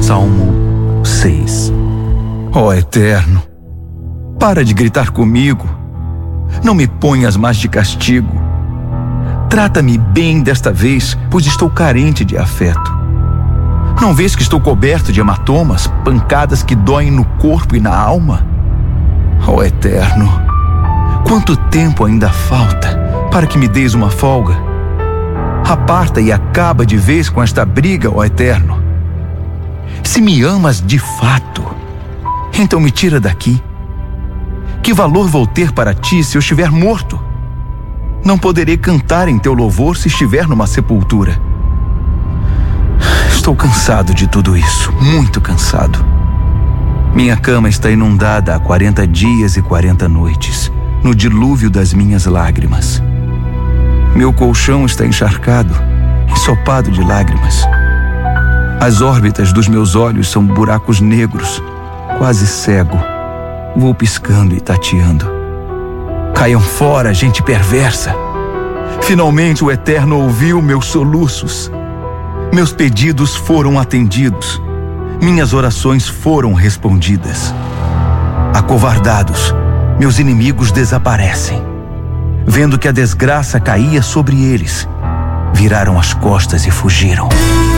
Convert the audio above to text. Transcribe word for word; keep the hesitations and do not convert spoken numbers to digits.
Salmo seis. Ó Eterno, para de gritar comigo. Não me ponhas mais de castigo. Trata-me bem desta vez, pois estou carente de afeto. Não vês que estou coberto de hematomas, pancadas que doem no corpo e na alma? Ó Eterno, quanto tempo ainda falta para que me deis uma folga? Aparta e acaba de vez com esta briga, ó Eterno. Se me amas de fato, então me tira daqui. Que valor vou ter para ti se eu estiver morto? Não poderei cantar em teu louvor se estiver numa sepultura. Estou cansado de tudo isso, muito cansado. Minha cama está inundada há quarenta dias e quarenta noites, no dilúvio das minhas lágrimas. Meu colchão está encharcado, ensopado de lágrimas. As órbitas dos meus olhos são buracos negros, quase cego. Vou piscando e tateando. Caiam fora, gente perversa. Finalmente o Eterno ouviu meus soluços. Meus pedidos foram atendidos. Minhas orações foram respondidas. Acovardados, meus inimigos desaparecem. Vendo que a desgraça caía sobre eles, viraram as costas e fugiram.